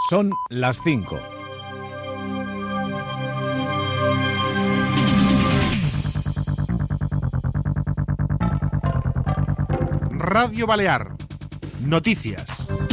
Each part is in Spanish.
Son las 5. Radio Balear. Noticias.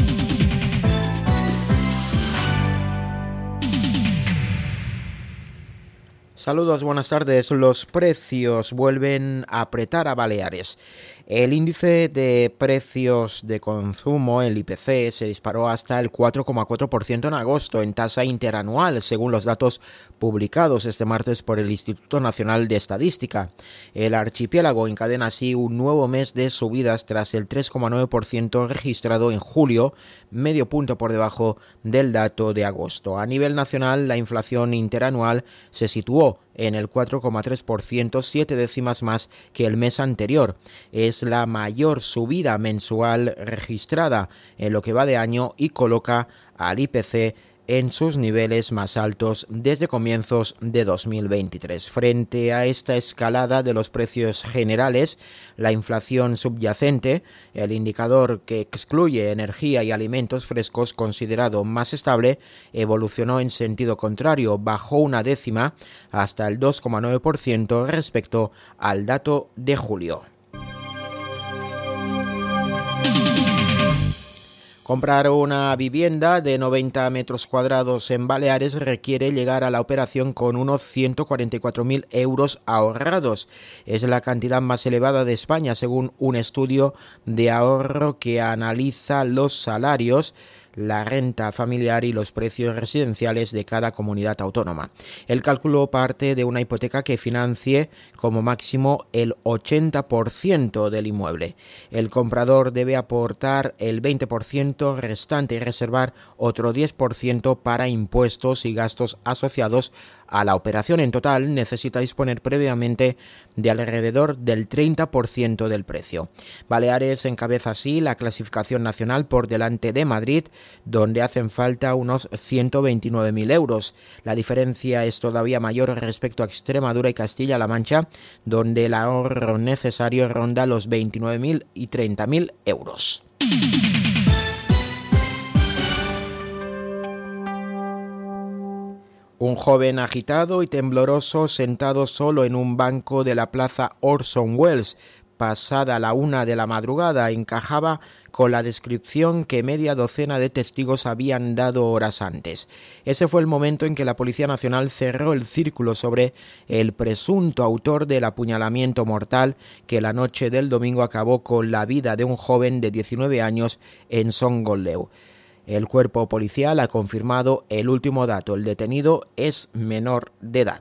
Saludos, buenas tardes. Los precios vuelven a apretar a Baleares. El índice de precios de consumo, el IPC, se disparó hasta el 4,4% en agosto en tasa interanual, según los datos publicados este martes por el Instituto Nacional de Estadística. El archipiélago encadena así un nuevo mes de subidas tras el 3,9% registrado en julio, medio punto por debajo del dato de agosto. A nivel nacional, la inflación interanual se situó en el 4,3%, 7 décimas más que el mes anterior. Es la mayor subida mensual registrada en lo que va de año y coloca al IPC en sus niveles más altos desde comienzos de 2023. Frente a esta escalada de los precios generales, la inflación subyacente, el indicador que excluye energía y alimentos frescos considerado más estable, evolucionó en sentido contrario, bajó una décima hasta el 2,9% respecto al dato de julio. Comprar una vivienda de 90 metros cuadrados en Baleares requiere llegar a la operación con unos 144.000 euros ahorrados. Es la cantidad más elevada de España, según un estudio de ahorro que analiza los salarios, la renta familiar y los precios residenciales de cada comunidad autónoma. El cálculo parte de una hipoteca que financie como máximo el 80% del inmueble. El comprador debe aportar el 20% restante y reservar otro 10% para impuestos y gastos asociados a la operación. En total, necesita disponer previamente de alrededor del 30% del precio. Baleares encabeza así la clasificación nacional por delante de Madrid, donde hacen falta unos 129.000 euros. La diferencia es todavía mayor respecto a Extremadura y Castilla-La Mancha, donde el ahorro necesario ronda los 29.000 y 30.000 euros. Un joven agitado y tembloroso sentado solo en un banco de la plaza Orson Welles, pasada la 1 de la madrugada, encajaba con la descripción que media docena de testigos habían dado horas antes. Ese fue el momento en que la Policía Nacional cerró el círculo sobre el presunto autor del apuñalamiento mortal que la noche del domingo acabó con la vida de un joven de 19 años en Son Gotleu. El cuerpo policial ha confirmado el último dato. El detenido es menor de edad.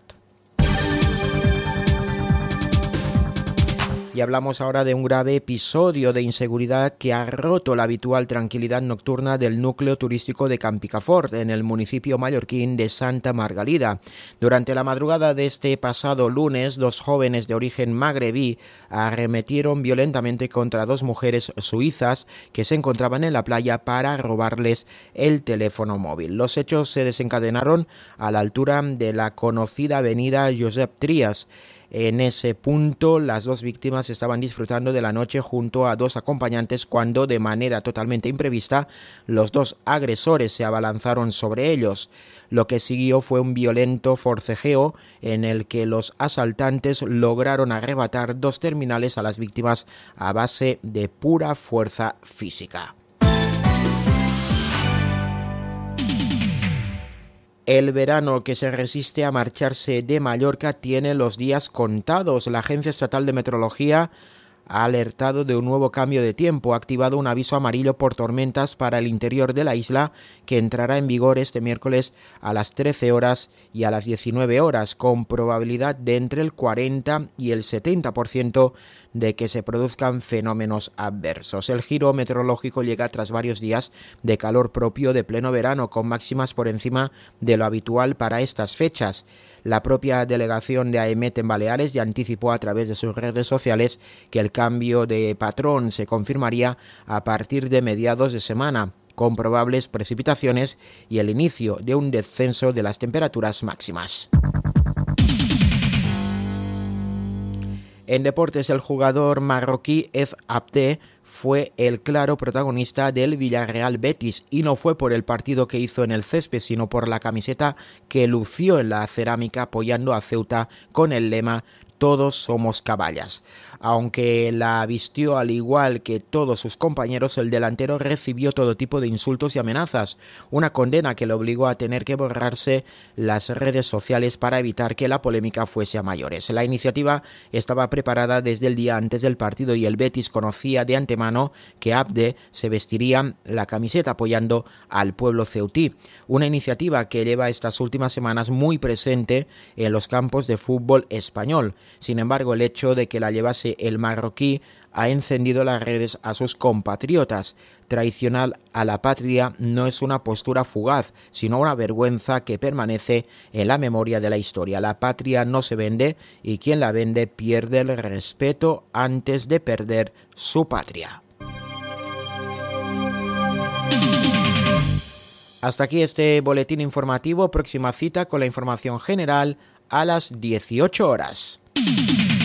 Y hablamos ahora de un grave episodio de inseguridad que ha roto la habitual tranquilidad nocturna del núcleo turístico de Campicafort, en el municipio mallorquín de Santa Margalida. Durante la madrugada de este pasado lunes, 2 jóvenes de origen magrebí arremetieron violentamente contra 2 mujeres suizas que se encontraban en la playa para robarles el teléfono móvil. Los hechos se desencadenaron a la altura de la conocida avenida Josep Trias. En ese punto, las 2 víctimas estaban disfrutando de la noche junto a 2 acompañantes cuando, de manera totalmente imprevista, los 2 agresores se abalanzaron sobre ellos. Lo que siguió fue un violento forcejeo en el que los asaltantes lograron arrebatar 2 terminales a las víctimas a base de pura fuerza física. El verano que se resiste a marcharse de Mallorca tiene los días contados. La Agencia Estatal de Meteorología ha alertado de un nuevo cambio de tiempo, ha activado un aviso amarillo por tormentas para el interior de la isla que entrará en vigor este miércoles a las 13 horas y a las 19 horas, con probabilidad de entre el 40 y el 70% de que se produzcan fenómenos adversos. El giro meteorológico llega tras varios días de calor propio de pleno verano, con máximas por encima de lo habitual para estas fechas. La propia delegación de AEMET en Baleares ya anticipó a través de sus redes sociales que el cambio de patrón se confirmaría a partir de mediados de semana, con probables precipitaciones y el inicio de un descenso de las temperaturas máximas. En deportes, el jugador marroquí Ez Abde fue el claro protagonista del Villarreal Betis, y no fue por el partido que hizo en el césped, sino por la camiseta que lució en la cerámica apoyando a Ceuta con el lema "Todos somos caballas". Aunque la vistió al igual que todos sus compañeros, el delantero recibió todo tipo de insultos y amenazas, una condena que le obligó a tener que borrarse las redes sociales para evitar que la polémica fuese a mayores. La iniciativa estaba preparada desde el día antes del partido y el Betis conocía de antemano que Abde se vestiría la camiseta apoyando al pueblo ceutí, una iniciativa que lleva estas últimas semanas muy presente en los campos de fútbol español. Sin embargo, el hecho de que la llevase el marroquí ha encendido las redes a sus compatriotas. Traicionar a la patria no es una postura fugaz, sino una vergüenza que permanece en la memoria de la historia. La patria no se vende y quien la vende pierde el respeto antes de perder su patria. Hasta aquí este boletín informativo. Próxima cita con la información general a las 18 horas.